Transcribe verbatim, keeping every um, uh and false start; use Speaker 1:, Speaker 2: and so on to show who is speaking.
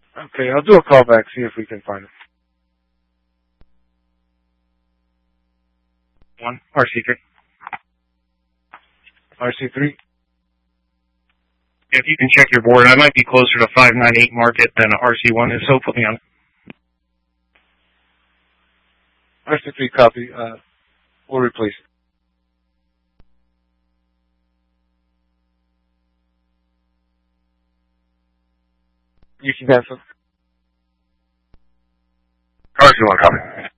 Speaker 1: Okay, I'll do a call back, see if we can find it. One, R C three. R C three. If you can check your board, I might be closer to five nine eight market than R C one is, so put me on it. R C three copy. Uh, we'll replace it. You can cancel.
Speaker 2: R C one copy.